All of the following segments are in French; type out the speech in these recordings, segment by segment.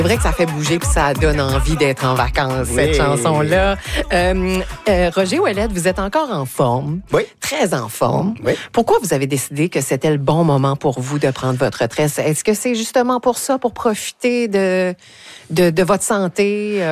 C'est vrai que ça fait bouger puis ça donne envie d'être en vacances, cette chanson-là. Roger Ouellette, vous êtes encore en forme. Oui. Très en forme. Oui. Pourquoi vous avez décidé que c'était le bon moment pour vous de prendre votre retraite? Est-ce que c'est justement pour ça, pour profiter de votre santé?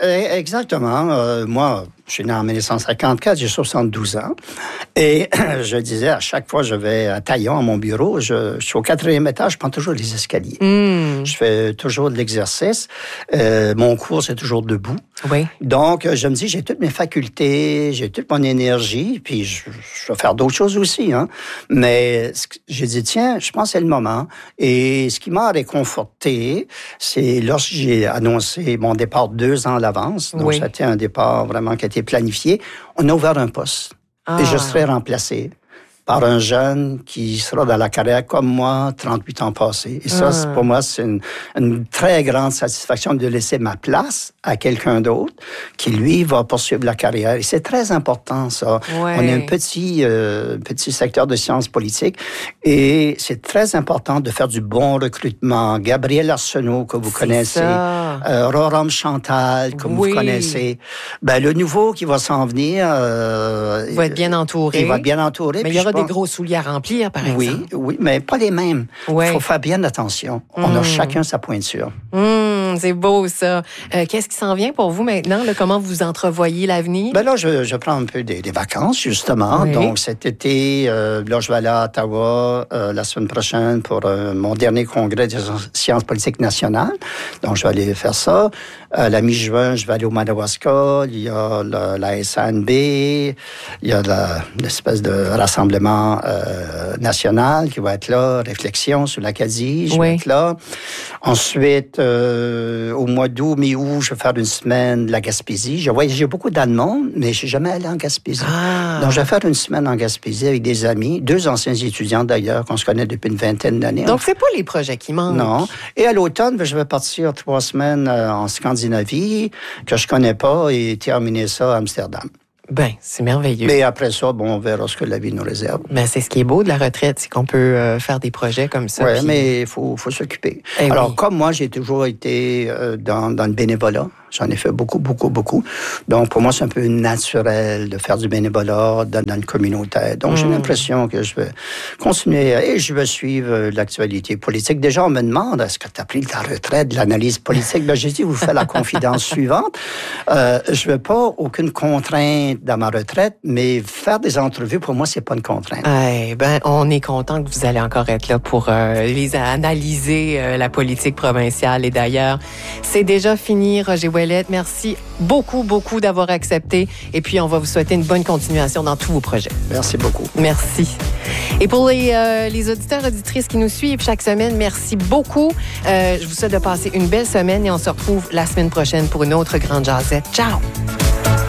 Exactement. Moi, je suis né en 1954, j'ai 72 ans. Et je disais, à chaque fois que je vais à Taillon, à mon bureau, je suis au 4e étage, je prends toujours les escaliers. Je fais toujours de l'exercice. Mon cours, c'est toujours debout. Oui. Donc, je me dis, j'ai toutes mes facultés, j'ai toute mon énergie, puis je vais faire d'autres choses aussi. Hein. Mais j'ai dit, tiens, je pense que c'est le moment. Et ce qui m'a réconforté, c'est lorsque j'ai annoncé mon départ 2 ans à l'avance. Donc, c'était un départ vraiment qui a été planifié. On a ouvert un poste. Et je serai remplacé par un jeune qui sera dans la carrière comme moi, 38 ans passés. Et ça, pour moi, c'est une très grande satisfaction de laisser ma place à quelqu'un d'autre qui, lui, va poursuivre la carrière. Et c'est très important, ça. Ouais. On est un petit secteur de sciences politiques et c'est très important de faire du bon recrutement. Gabriel Arsenault, que vous connaissez. Roram Chantal, que vous connaissez. Ben, le nouveau qui va s'en venir... il va être bien entouré. Il va être bien entouré. Mais il y aura des gros souliers à remplir, par exemple. Oui, mais pas les mêmes. Il faut faire bien attention. On a chacun sa pointure. C'est beau, ça. Qu'est-ce qui s'en vient pour vous maintenant? Là, comment vous entrevoyez l'avenir? Ben là, je prends un peu des vacances, justement. Oui. Donc, cet été, là, je vais aller à Ottawa la semaine prochaine pour mon dernier congrès des sciences politiques nationales. Donc, je vais aller faire ça. La mi-juin, je vais aller au Madawaska. Il y a la SANB. Il y a l'espèce de rassemblement national qui va être là. Réflexion sur l'Acadie, je vais être là. Ensuite, au mois d'août, mi-août, je vais faire une semaine de la Gaspésie. J'ai voyagé beaucoup dans le monde, mais je suis jamais allé en Gaspésie. Donc, je vais faire une semaine en Gaspésie avec des amis, 2 anciens étudiants d'ailleurs, qu'on se connaît depuis une vingtaine d'années. Donc, c'est pas les projets qui manquent. Non. Et à l'automne, je vais partir 3 semaines en Scandinavie, que je connais pas, et terminer ça à Amsterdam. Ben, c'est merveilleux. Mais après ça, on verra ce que la vie nous réserve. Ben, c'est ce qui est beau de la retraite, c'est qu'on peut faire des projets comme ça. Oui, mais il faut s'occuper. Alors, comme moi, j'ai toujours été dans le bénévolat. J'en ai fait beaucoup. Donc, pour moi, c'est un peu naturel de faire du bénévolat dans le communautaire. Donc, j'ai l'impression que je vais continuer et je vais suivre l'actualité politique. Déjà, on me demande, est-ce que tu as pris ta retraite de l'analyse politique? Ben, j'ai dit, vous faites la confidence suivante. Je veux pas aucune contrainte dans ma retraite, mais faire des entrevues, pour moi, c'est pas une contrainte. Ben, on est content que vous allez encore être là pour analyser la politique provinciale. Et d'ailleurs, c'est déjà fini, Roger Ouellette. Merci beaucoup d'avoir accepté. Et puis, on va vous souhaiter une bonne continuation dans tous vos projets. Merci beaucoup. Merci. Et pour les auditeurs, auditrices qui nous suivent chaque semaine, merci beaucoup. Je vous souhaite de passer une belle semaine et on se retrouve la semaine prochaine pour une autre grande jasette. Ciao!